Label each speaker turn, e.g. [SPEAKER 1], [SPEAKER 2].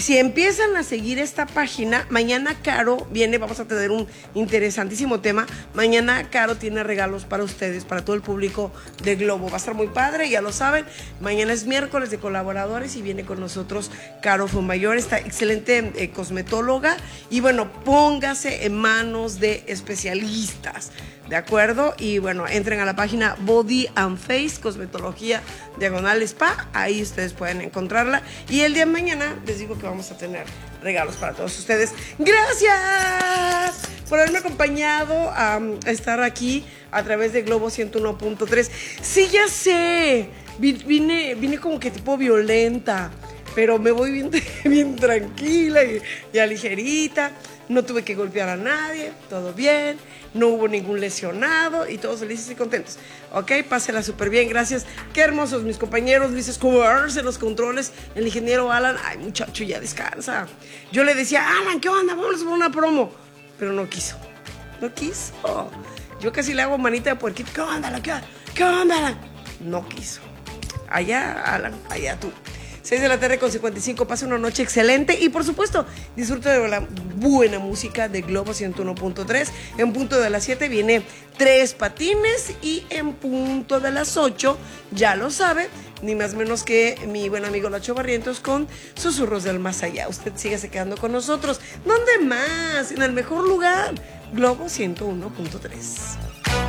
[SPEAKER 1] si empiezan a seguir esta página, mañana Caro viene, vamos a tener un interesantísimo tema. Mañana Caro tiene regalos para ustedes, para todo el público de Globo. Va a estar muy padre, ya lo saben. Mañana es miércoles de colaboradores y viene con nosotros Caro Fontmayor, esta excelente cosmetóloga. Y bueno, póngase en manos de especialistas, ¿de acuerdo? Y bueno, entren a la página Body and Face, Cosmetología Diagonal Spa, ahí ustedes pueden encontrarla. Y el día de mañana les digo que vamos a tener regalos para todos ustedes. Gracias por haberme acompañado a estar aquí a través de Globo 101.3. Sí, ya sé, vine como que tipo violenta, pero me voy bien tranquila y ligerita. No tuve que golpear a nadie, todo bien, no hubo ningún lesionado y todos felices y contentos. Ok, pásela súper bien, gracias. Qué hermosos mis compañeros, Luis Escobar en los controles, el ingeniero Alan. Ay, muchacho, ya descansa. Yo le decía, Alan, ¿qué onda? Vamos por una promo. Pero no quiso. Yo casi le hago manita de puerquito. ¿Qué onda, ¿Qué onda, Alan? No quiso. Allá, Alan, allá tú. 6 de la tarde con 55, pase una noche excelente y por supuesto disfrute de la buena música de Globo 101.3. En punto de las 7 viene Tres Patines y en punto de las 8, ya lo sabe, ni más menos que mi buen amigo Lacho Barrientos con Susurros del Más Allá. Usted sígase quedando con nosotros. ¿Dónde más? En el mejor lugar, Globo 101.3.